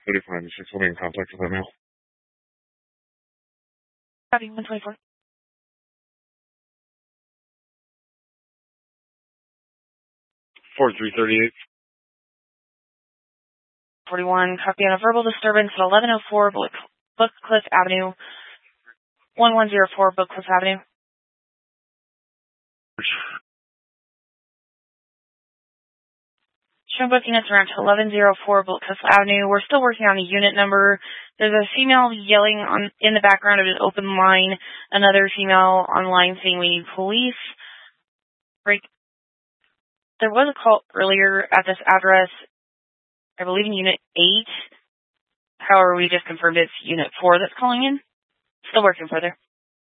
35, you should be in contact with that now. Copy, 124. 4338. 41, copy on a verbal disturbance at 1104 Bookcliff Avenue. 1104 Bookcliff Avenue. Show booking us around 1104 Bookcliff Avenue. We're still working on the unit number. There's a female yelling in the background of an open line. Another female online saying we need police. Right. There was a call earlier at this address, I believe in Unit 8. However, we just confirmed it's Unit 4 that's calling in. Still working further.